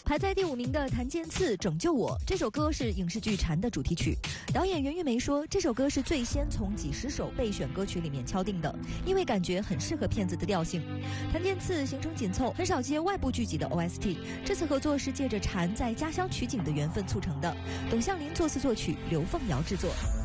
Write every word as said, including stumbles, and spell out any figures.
排在第五名的谭健次《拯救我》这首歌是影视剧《蝉》的主题曲。导演袁玉梅说，这首歌是最先从几十首备选歌曲里面敲定的，因为感觉很适合片子的调性。谭健次行程紧凑，很少接外部剧集的 O S T， 这次合作是借着《蝉》在家乡取景的缘分促成的。董向林作词作曲，刘凤瑶制作。